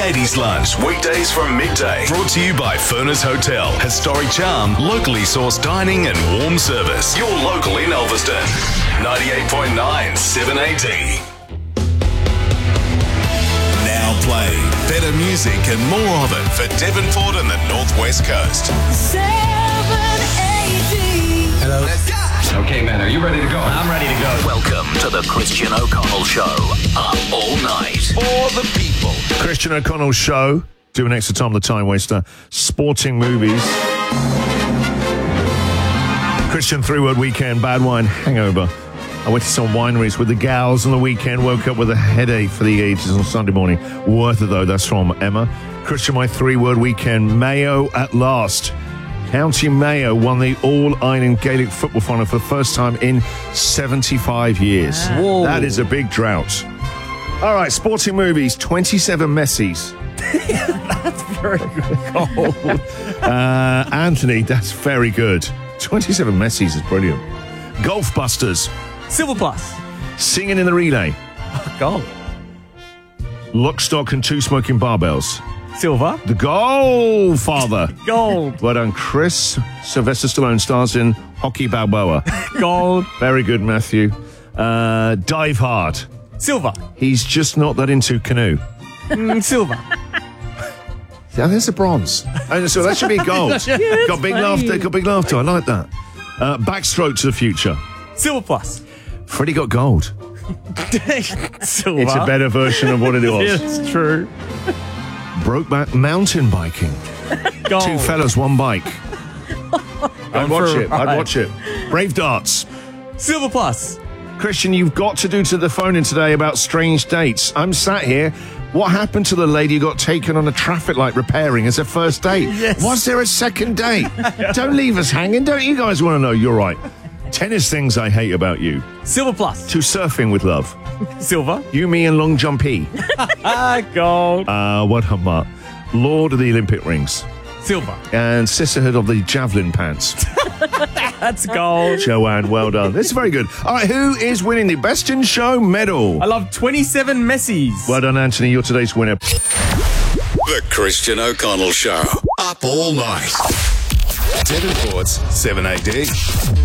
Ladies Lunch, weekdays from midday. Brought to you by Furness Hotel. Historic charm, locally sourced dining and warm service. Your local in Elverston. 98.9 7AD. Now playing better music and more of it for Devonport and the Northwest Coast. 7AD. Hello. Okay, man, are you ready to go? I'm ready to go. Welcome to the Christian O'Connell Show. Up all night for the people. Christian O'Connell Show. Doing extra time, the time waster. Sporting movies. Christian 3-word weekend, bad wine, hangover. I went to some wineries with the gals on the weekend, woke up with a headache for the ages on Sunday morning. Worth it though, that's from Emma. Christian, my 3-word weekend, Mayo at last. County Mayo won the All-Ireland Gaelic football final for the first time in 75 years. Whoa. That is a big drought. All right, sporting movies, 27 Messis. That's very cold. Anthony, that's very good. 27 Messis is brilliant. Golf Busters, Silver Plus. Singing in the Relay, Gold. Lock, Stock and Two Smoking Barbells, Silver. The Godfather. Gold. Well done, Chris. Sylvester Stallone stars in Hockey Balboa. Gold. Very good, Matthew. Dive Hard. Silver. He's just not that into canoe. Silver. Yeah, there's a bronze. And so that should be gold. Got big laughter. Got big laughter. I like that. Backstroke to the Future. Silver Plus. Freddie got gold. Silver. It's a better version of what it was. It's true. Brokeback Mountain Biking. Gold. Two fellas, one bike. I'd watch it. I'd ride. watch it. Brave Darts. Silver Plus. Christian, you've got to do to the phone in today about strange dates. I'm sat here. What happened to the lady who got taken on a traffic light repairing as a first date? Yes. Was there a second date? Don't leave us hanging. Don't you guys want to know? You're right. Tennis things I hate about you. Silver Plus. To surfing with love. Silver. You, me, and long jumpy. Gold. What a mutt. Lord of the Olympic rings. Silver. And sisterhood of the javelin pants. That's gold. Joanne, well done. This is very good. All right, who is winning the Best in Show medal? I love 27 Messies. Well done, Anthony. You're today's winner. The Christian O'Connell Show. Up all night. Devonport's 7AD.